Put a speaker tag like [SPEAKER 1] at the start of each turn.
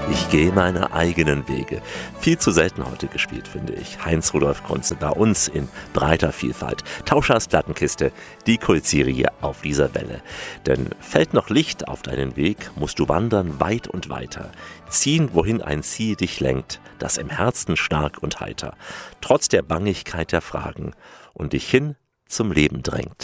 [SPEAKER 1] Ich gehe meine eigenen Wege. Viel zu selten heute gespielt, finde ich. Heinz-Rudolf Kunze bei uns in breiter Vielfalt. Tauschers Plattenkiste, die Kultserie auf dieser Welle. Denn fällt noch Licht auf deinen Weg, musst du wandern weit und weiter. Ziehen, wohin ein Ziel dich lenkt, das im Herzen stark und heiter, trotz der Bangigkeit der Fragen und dich hin zum Leben drängt.